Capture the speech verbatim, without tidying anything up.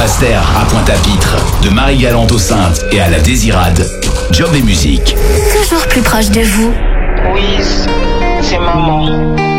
Saint-Basse-Terre à Pointe-à-Pitre, de Marie-Galante aux Saintes et à la Désirade, Job et musique. Toujours plus proche de vous. Oui, c'est maman.